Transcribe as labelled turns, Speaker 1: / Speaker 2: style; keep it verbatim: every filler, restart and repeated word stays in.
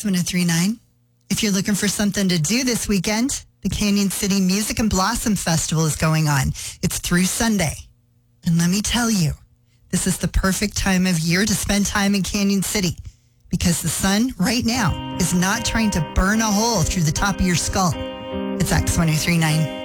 Speaker 1: X one oh three point nine. If you're looking for something to do this weekend, the Canyon City Music and Blossom Festival is going on. It's through Sunday. And let me tell you, this is the perfect time of year to spend time in Canyon City because the sun right now is not trying to burn a hole through the top of your skull. It's X one oh three point nine.